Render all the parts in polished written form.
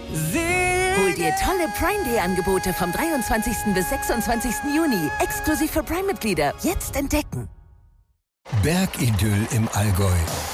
Hol dir tolle Prime Day Angebote vom 23. bis 26. Juni. Exklusiv für Prime-Mitglieder. Jetzt entdecken. Bergidyll im Allgäu.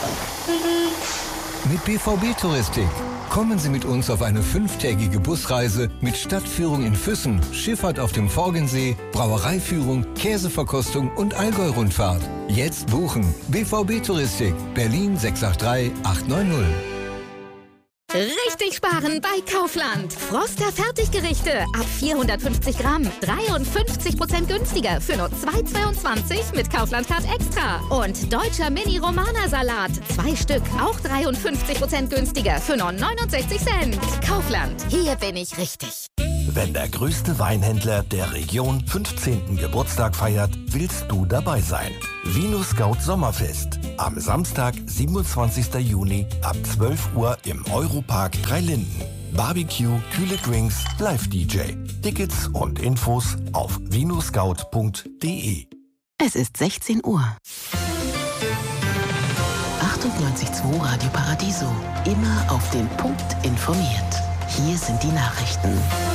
Mit BVB Touristik. Kommen Sie mit uns auf eine 5-tägige Busreise mit Stadtführung in Füssen, Schifffahrt auf dem Forgensee, Brauereiführung, Käseverkostung und Allgäu-Rundfahrt. Jetzt buchen. BVB Touristik. Berlin 683 890. Richtig sparen bei Kaufland. Froster Fertiggerichte ab 450 Gramm. 53% günstiger für nur 2,22 mit Kaufland Card Extra. Und deutscher Mini-Romana-Salat. 2 Stück, auch 53% günstiger für nur 69 Cent. Kaufland, hier bin ich richtig. Wenn der größte Weinhändler der Region 15. Geburtstag feiert, willst du dabei sein. Vino Scout Sommerfest. Am Samstag, 27. Juni ab 12 Uhr im Europark Dreilinden. Barbecue, kühle Drinks, Live-DJ. Tickets und Infos auf vinoscout.de. Es ist 16 Uhr. 98.2 Radio Paradiso. Immer auf den Punkt informiert. Hier sind die Nachrichten.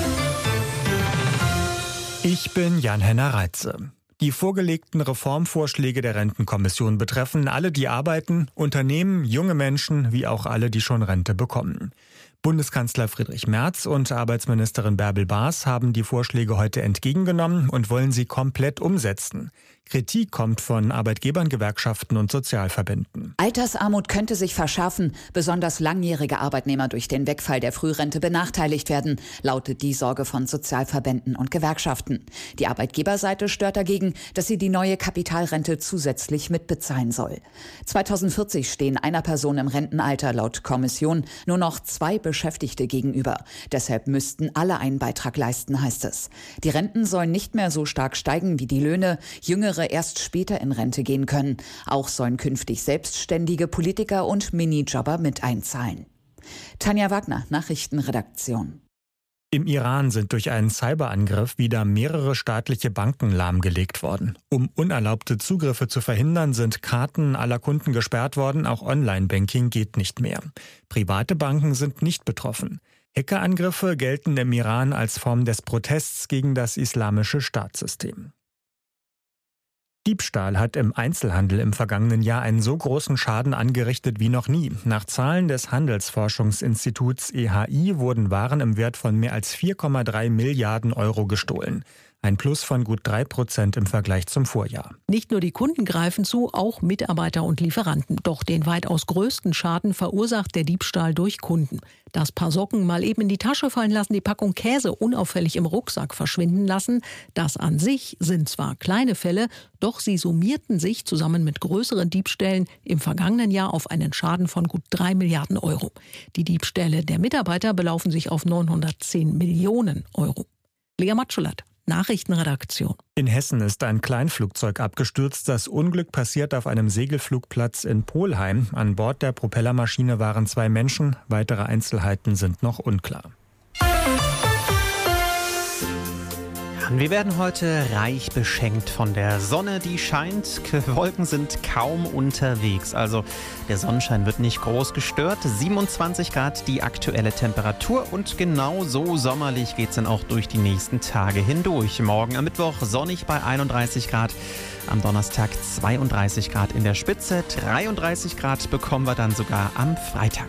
Ich bin Jan-Henner Reitze. Die vorgelegten Reformvorschläge der Rentenkommission betreffen alle, die arbeiten, Unternehmen, junge Menschen, wie auch alle, die schon Rente bekommen. Bundeskanzler Friedrich Merz und Arbeitsministerin Bärbel Baas haben die Vorschläge heute entgegengenommen und wollen sie komplett umsetzen. Kritik kommt von Arbeitgebern, Gewerkschaften und Sozialverbänden. Altersarmut könnte sich verschärfen, besonders langjährige Arbeitnehmer durch den Wegfall der Frührente benachteiligt werden, lautet die Sorge von Sozialverbänden und Gewerkschaften. Die Arbeitgeberseite stört dagegen, dass sie die neue Kapitalrente zusätzlich mitbezahlen soll. 2040 stehen einer Person im Rentenalter laut Kommission nur noch 2 Beschäftigte gegenüber. Deshalb müssten alle einen Beitrag leisten, heißt es. Die Renten sollen nicht mehr so stark steigen wie die Löhne, Jüngere erst später in Rente gehen können. Auch sollen künftig selbstständige Politiker und Minijobber mit einzahlen. Tanja Wagner, Nachrichtenredaktion. Im Iran sind durch einen Cyberangriff wieder mehrere staatliche Banken lahmgelegt worden. Um unerlaubte Zugriffe zu verhindern, sind Karten aller Kunden gesperrt worden, auch Online-Banking geht nicht mehr. Private Banken sind nicht betroffen. Hackerangriffe gelten im Iran als Form des Protests gegen das islamische Staatssystem. Diebstahl hat im Einzelhandel im vergangenen Jahr einen so großen Schaden angerichtet wie noch nie. Nach Zahlen des Handelsforschungsinstituts EHI wurden Waren im Wert von mehr als 4,3 Milliarden Euro gestohlen. Ein Plus von gut 3% im Vergleich zum Vorjahr. Nicht nur die Kunden greifen zu, auch Mitarbeiter und Lieferanten. Doch den weitaus größten Schaden verursacht der Diebstahl durch Kunden. Das Paar Socken mal eben in die Tasche fallen lassen, die Packung Käse unauffällig im Rucksack verschwinden lassen. Das an sich sind zwar kleine Fälle, doch sie summierten sich zusammen mit größeren Diebstählen im vergangenen Jahr auf einen Schaden von gut 3 Milliarden Euro. Die Diebstähle der Mitarbeiter belaufen sich auf 910 Millionen Euro. Lea Matschulat, Nachrichtenredaktion. In Hessen ist ein Kleinflugzeug abgestürzt. Das Unglück passiert auf einem Segelflugplatz in Polheim. An Bord der Propellermaschine waren 2 Menschen. Weitere Einzelheiten sind noch unklar. Wir werden heute reich beschenkt von der Sonne, die scheint. Wolken sind kaum unterwegs. Also der Sonnenschein wird nicht groß gestört. 27 Grad die aktuelle Temperatur und genau so sommerlich geht es dann auch durch die nächsten Tage hindurch. Morgen am Mittwoch sonnig bei 31 Grad. Am Donnerstag 32 Grad in der Spitze. 33 Grad bekommen wir dann sogar am Freitag.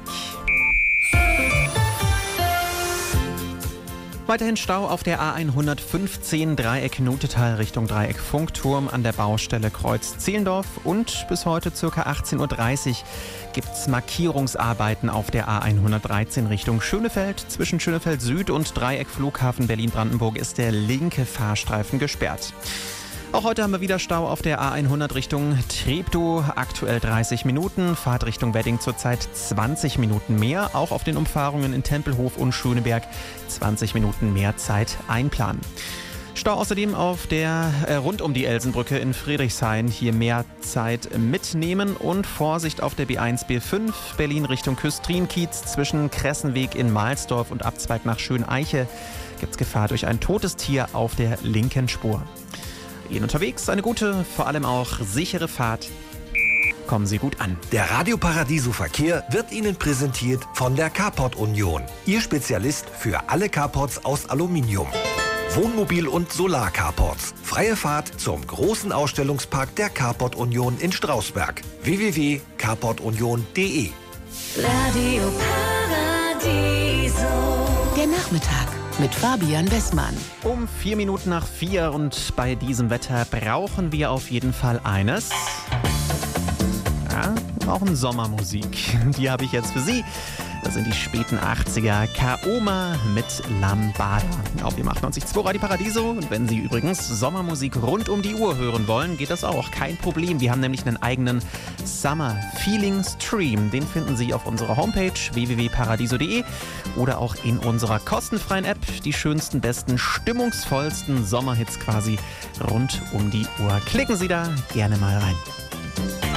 Weiterhin Stau auf der A115 Dreieck Nutetal Richtung Dreieck Funkturm an der Baustelle Kreuz Zehlendorf und bis heute ca. 18.30 Uhr gibt es Markierungsarbeiten auf der A113 Richtung Schönefeld. Zwischen Schönefeld Süd und Dreieck Flughafen Berlin-Brandenburg ist der linke Fahrstreifen gesperrt. Auch heute haben wir wieder Stau auf der A100 Richtung Treptow, aktuell 30 Minuten, Fahrt Richtung Wedding zurzeit 20 Minuten mehr, auch auf den Umfahrungen in Tempelhof und Schöneberg 20 Minuten mehr Zeit einplanen. Stau außerdem auf der rund um die Elsenbrücke in Friedrichshain, hier mehr Zeit mitnehmen und Vorsicht auf der B1 B5 Berlin Richtung Küstrin-Kiez zwischen Kressenweg in Mahlsdorf und Abzweig nach Schöneiche gibt es Gefahr durch ein totes Tier auf der linken Spur. Ihnen unterwegs eine gute, vor allem auch sichere Fahrt. kommen sie gut an. Der Radio Paradiso Verkehr wird Ihnen präsentiert von der Carport Union. Ihr Spezialist für alle Carports aus Aluminium. Wohnmobil- und Solar-Carports. Freie Fahrt zum großen Ausstellungspark der Carport Union in Strausberg. www.carportunion.de. Radio Paradiso. Der Nachmittag mit Fabian Wessmann. Um 4 Minuten nach 4 und bei diesem Wetter brauchen wir auf jeden Fall eines. Ja, wir brauchen Sommermusik. Die habe ich jetzt für Sie. Das sind die späten 80er. Kaoma mit Lambada. Auf dem 98.2 Radio Paradiso. Und wenn Sie übrigens Sommermusik rund um die Uhr hören wollen, geht das auch. Kein Problem. Wir haben nämlich einen eigenen Summer Feeling Stream. Den finden Sie auf unserer Homepage www.paradiso.de oder auch in unserer kostenfreien App. Die schönsten, besten, stimmungsvollsten Sommerhits quasi rund um die Uhr. Klicken Sie da gerne mal rein.